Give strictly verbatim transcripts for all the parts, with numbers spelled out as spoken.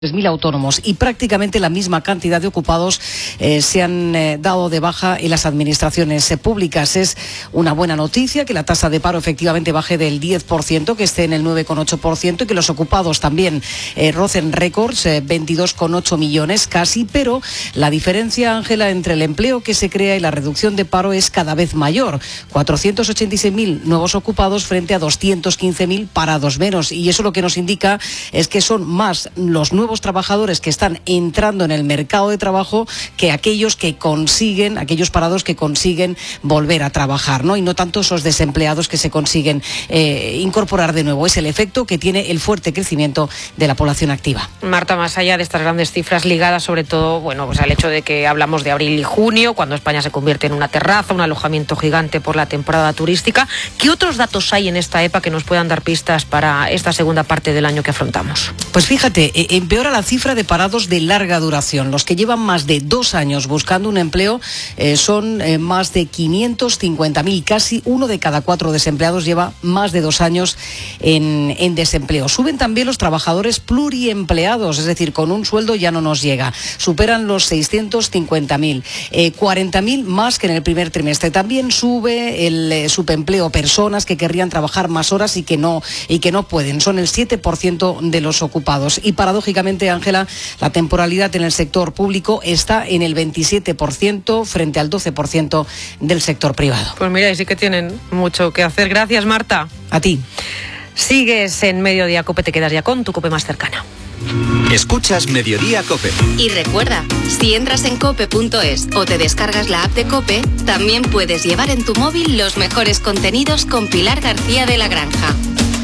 tres mil autónomos y prácticamente la misma cantidad de ocupados eh, se han eh, dado de baja en las administraciones eh, públicas. Es una buena noticia que la tasa de paro efectivamente baje del diez por ciento, que esté en el nueve coma ocho por ciento y que los ocupados también eh, rocen récords, eh, veintidós coma ocho millones casi, pero la diferencia, Ángela, entre el empleo que se crea y la reducción de paro es cada vez mayor. cuatrocientos ochenta y seis mil nuevos ocupados frente a doscientos quince mil parados menos, y eso lo que nos indica es que son más los nuevos trabajadores que están entrando en el mercado de trabajo que aquellos que consiguen, aquellos parados que consiguen volver a trabajar, ¿no? Y no tanto esos desempleados que se consiguen eh, incorporar de nuevo. Es el efecto que tiene el fuerte crecimiento de la población activa. Marta, más allá de estas grandes cifras ligadas sobre todo, bueno, pues al hecho de que hablamos de abril y junio, cuando España se convierte en una terraza, un alojamiento gigante por la temporada turística, ¿qué otros datos hay en esta E P A que nos puedan dar pistas para esta segunda parte del año que afrontamos? Pues fíjate, eh, empeora la cifra de parados de larga duración. Los que llevan más de dos años buscando un empleo eh, son eh, más de quinientos cincuenta mil. Casi uno de cada cuatro desempleados lleva más de dos años en, en desempleo. Suben también los trabajadores pluriempleados, es decir, con un sueldo ya no nos llega. Superan los seiscientos cincuenta mil. Eh, cuarenta mil más que en el primer trimestre. También sube el eh, subempleo, personas que querrían trabajar más horas y que no, y que no pueden. Son el siete por ciento de los ocupados. Y paradójicamente, Ángela, la temporalidad en el sector público está en el veintisiete por ciento frente al doce por ciento del sector privado. Pues mira, y sí que tienen mucho que hacer. Gracias, Marta. A ti. Sigues en Mediodía Cope, te quedas ya con tu Cope más cercana. Escuchas Mediodía Cope. Y recuerda, si entras en cope punto es o te descargas la app de Cope, también puedes llevar en tu móvil los mejores contenidos con Pilar García de la Granja.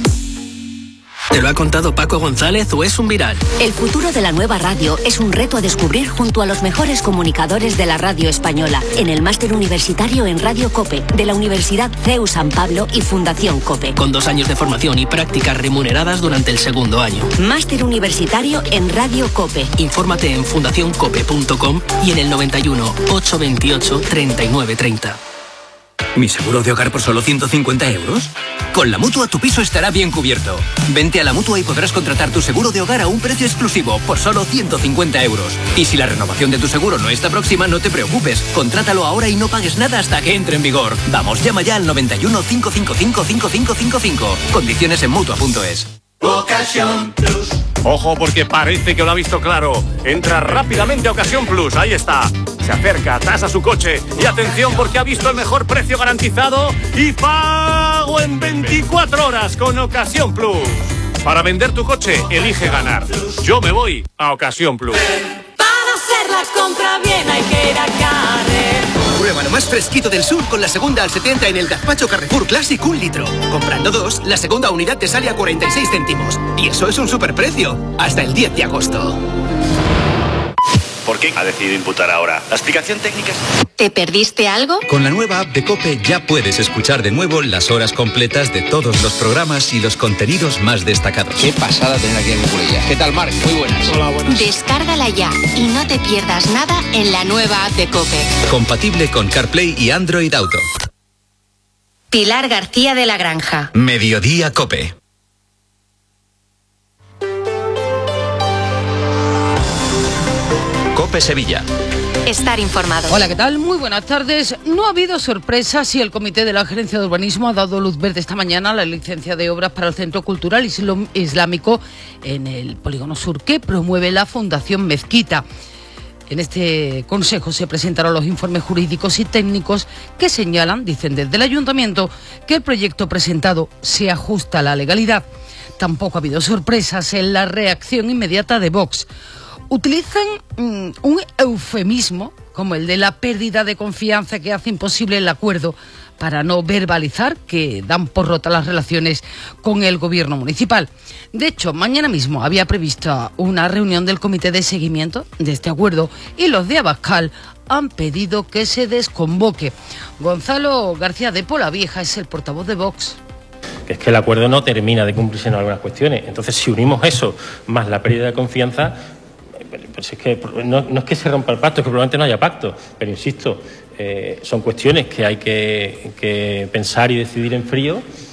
¿Te lo ha contado Paco González o es un viral? El futuro de la nueva radio es un reto a descubrir junto a los mejores comunicadores de la radio española en el máster universitario en Radio Cope de la Universidad C E U San Pablo y Fundación Cope. Con dos años de formación y prácticas remuneradas durante el segundo año. Máster universitario en Radio Cope. Infórmate en fundación cope punto com y en el noventa y uno, ochocientos veintiocho, treinta y nueve treinta. ¿Mi seguro de hogar por solo ciento cincuenta euros? Con la Mutua tu piso estará bien cubierto. Vente a la Mutua y podrás contratar tu seguro de hogar a un precio exclusivo por solo ciento cincuenta euros. Y si la renovación de tu seguro no está próxima, no te preocupes. Contrátalo ahora y no pagues nada hasta que entre en vigor. Vamos, llama ya al noventa y uno, cinco cinco cinco, cinco cinco cinco cinco. Condiciones en Mutua punto es. Ocasión Plus. Ojo, porque parece que lo ha visto claro. Entra rápidamente a Ocasión Plus, ahí está. Se acerca, tasa su coche y atención porque ha visto el mejor precio garantizado y pago en veinticuatro horas con Ocasión Plus. Para vender tu coche, elige ganar. Yo me voy a Ocasión Plus. Para hacer la compra bien hay que ir a Carrefour. Prueba lo más fresquito del sur con la segunda al setenta en el gazpacho Carrefour Classic un litro. Comprando dos, la segunda unidad te sale a cuarenta y seis céntimos. Y eso es un superprecio. Hasta el diez de agosto. ¿Por qué ha decidido imputar ahora? ¿La explicación técnica es...? ¿Te perdiste algo? Con la nueva app de Cope ya puedes escuchar de nuevo las horas completas de todos los programas y los contenidos más destacados. Qué pasada tener aquí a Nicolilla. ¿Qué tal, Marc? Muy buenas. Hola, buenas. Descárgala ya y no te pierdas nada en la nueva app de Cope. Compatible con CarPlay y Android Auto. Pilar García de la Granja. Mediodía Cope. Cope Sevilla. Estar informado. Hola, ¿qué tal? Muy buenas tardes. No ha habido sorpresas y el Comité de la Gerencia de Urbanismo ha dado luz verde esta mañana a la licencia de obras para el Centro Cultural Islámico en el Polígono Sur, que promueve la Fundación Mezquita. En este consejo se presentaron los informes jurídicos y técnicos que señalan, dicen desde el Ayuntamiento, que el proyecto presentado se ajusta a la legalidad. Tampoco ha habido sorpresas en la reacción inmediata de Vox. Utilizan mm, un eufemismo como el de la pérdida de confianza que hace imposible el acuerdo para no verbalizar que dan por rota las relaciones con el gobierno municipal. De hecho, mañana mismo había previsto una reunión del comité de seguimiento de este acuerdo y los de Abascal han pedido que se desconvoque. Gonzalo García de Polavieja es el portavoz de Vox. Que es que el acuerdo no termina de cumplirse en algunas cuestiones. Entonces, si unimos eso más la pérdida de confianza, pues es que no, no es que se rompa el pacto, es que probablemente no haya pacto, pero insisto, eh, son cuestiones que hay que, que pensar y decidir en frío,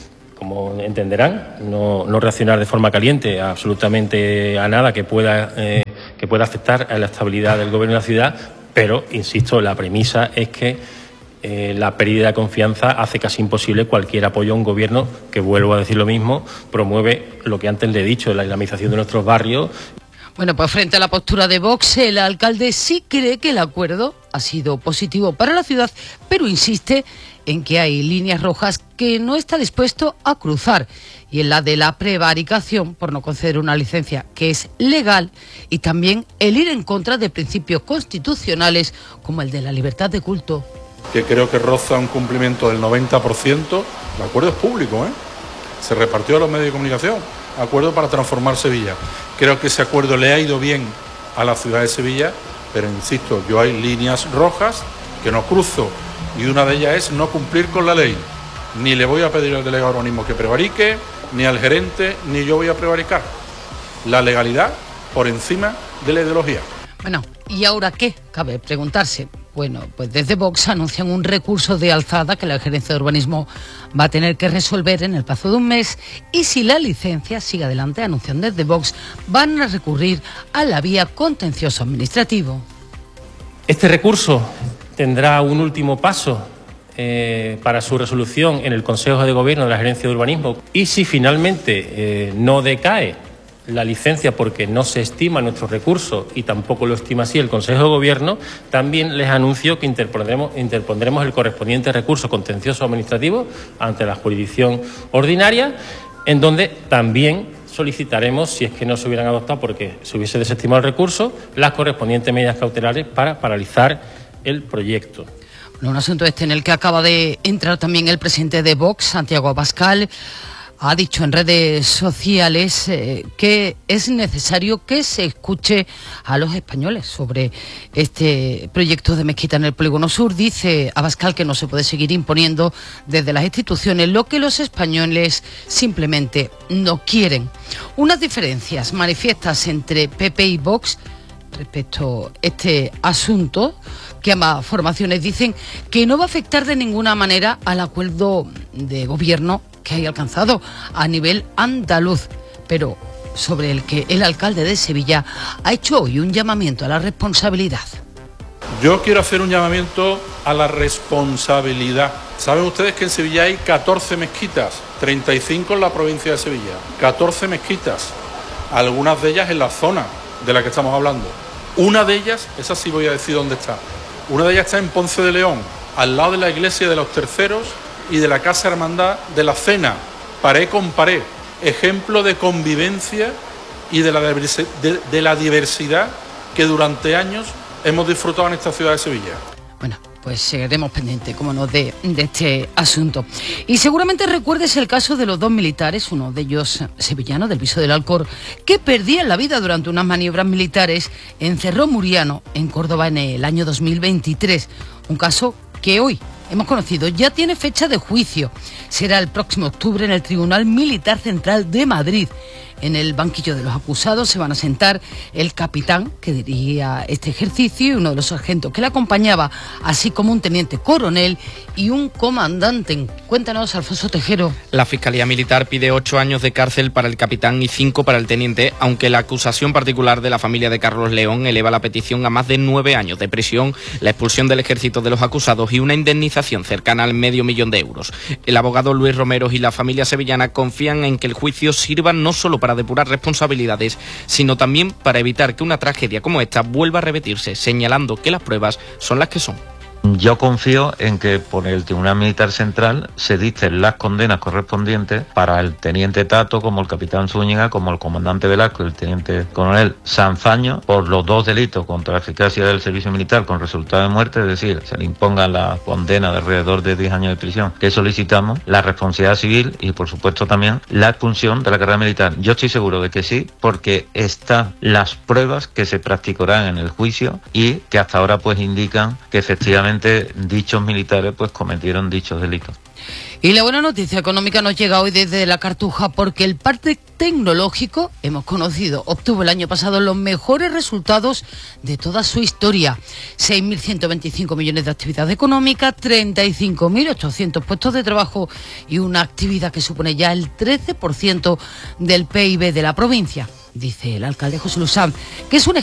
como entenderán, no, no reaccionar de forma caliente a absolutamente a nada que pueda, eh, que pueda afectar a la estabilidad del gobierno de la ciudad, pero, insisto, la premisa es que eh, la pérdida de confianza hace casi imposible cualquier apoyo a un gobierno que, vuelvo a decir lo mismo, promueve lo que antes le he dicho, la islamización de nuestros barrios. Bueno, pues frente a la postura de Vox, el alcalde sí cree que el acuerdo ha sido positivo para la ciudad, pero insiste en que hay líneas rojas que no está dispuesto a cruzar, y en la de la prevaricación por no conceder una licencia que es legal, y también el ir en contra de principios constitucionales como el de la libertad de culto. Que creo que roza un cumplimiento del noventa por ciento, el acuerdo es público, ¿eh? Se repartió a los medios de comunicación, acuerdo para transformar Sevilla. Creo que ese acuerdo le ha ido bien a la ciudad de Sevilla, pero insisto, yo hay líneas rojas que no cruzo, y una de ellas es no cumplir con la ley. Ni le voy a pedir al delegado de urbanismo que prevarique, ni al gerente, ni yo voy a prevaricar. La legalidad por encima de la ideología. Bueno, ¿y ahora qué? Cabe preguntarse. Bueno, pues desde Vox anuncian un recurso de alzada que la Gerencia de Urbanismo va a tener que resolver en el plazo de un mes, y si la licencia sigue adelante, anuncian desde Vox, van a recurrir a la vía contencioso administrativo. Este recurso tendrá un último paso eh, para su resolución en el Consejo de Gobierno de la Gerencia de Urbanismo, y si finalmente eh, no decae la licencia porque no se estima nuestro recurso y tampoco lo estima así el Consejo de Gobierno, también les anuncio que interpondremos, interpondremos el correspondiente recurso contencioso administrativo ante la jurisdicción ordinaria, en donde también solicitaremos, si es que no se hubieran adoptado porque se hubiese desestimado el recurso, las correspondientes medidas cautelares para paralizar el proyecto. Bueno, un asunto este en el que acaba de entrar también el presidente de Vox, Santiago Abascal. Ha dicho en redes sociales eh, que es necesario que se escuche a los españoles sobre este proyecto de mezquita en el Polígono Sur. Dice Abascal que no se puede seguir imponiendo desde las instituciones lo que los españoles simplemente no quieren. Unas diferencias manifiestas entre P P y Vox respecto a este asunto, que ambas formaciones dicen que no va a afectar de ninguna manera al acuerdo de gobierno que hay alcanzado a nivel andaluz, pero sobre el que el alcalde de Sevilla ha hecho hoy un llamamiento a la responsabilidad. Yo quiero hacer un llamamiento a la responsabilidad. Saben ustedes que en Sevilla hay catorce mezquitas, treinta y cinco en la provincia de Sevilla, catorce mezquitas, algunas de ellas en la zona de la que estamos hablando. Una de ellas, esa sí voy a decir dónde está, una de ellas está en Ponce de León, al lado de la iglesia de los Terceros y de la Casa Hermandad de la Cena, pared con pared, ejemplo de convivencia y de la, diversi- de, de la diversidad que durante años hemos disfrutado en esta ciudad de Sevilla. Bueno, pues seguiremos pendientes, como no, de, de este asunto. Y seguramente recuerdes el caso de los dos militares, uno de ellos sevillano, del Viso del Alcor, que perdían la vida durante unas maniobras militares en Cerro Muriano, en Córdoba, en el año dos mil veintitrés. Un caso que hoy hemos conocido ya tiene fecha de juicio. Será el próximo octubre en el Tribunal Militar Central de Madrid. En el banquillo de los acusados se van a sentar el capitán que dirigía este ejercicio y uno de los sargentos que le acompañaba, así como un teniente coronel y un comandante. Cuéntanos, Alfonso Tejero. La Fiscalía Militar pide ocho años de cárcel para el capitán y cinco para el teniente, aunque la acusación particular de la familia de Carlos León eleva la petición a más de nueve años de prisión, la expulsión del ejército de los acusados y una indemnización cercana al medio millón de euros. El abogado Luis Romero y la familia sevillana confían en que el juicio sirva no solo para depurar responsabilidades, sino también para evitar que una tragedia como esta vuelva a repetirse, señalando que las pruebas son las que son. Yo confío en que por el Tribunal Militar Central se dicten las condenas correspondientes para el teniente Tato, como el capitán Zúñiga, como el comandante Velasco y el teniente coronel Sanzaño, por los dos delitos contra la eficacia del servicio militar con resultado de muerte, es decir, se le imponga la condena de alrededor de diez años de prisión que solicitamos, la responsabilidad civil y por supuesto también la expulsión de la carrera militar. Yo estoy seguro de que sí, porque están las pruebas que se practicarán en el juicio y que hasta ahora pues indican que efectivamente dichos militares pues cometieron dichos delitos. Y la buena noticia económica nos llega hoy desde la Cartuja, porque el parque tecnológico, hemos conocido, obtuvo el año pasado los mejores resultados de toda su historia. seis mil ciento veinticinco millones de actividad económica, treinta y cinco mil ochocientos puestos de trabajo y una actividad que supone ya el trece por ciento del P I B de la provincia, dice el alcalde José Luis Sanz, que es un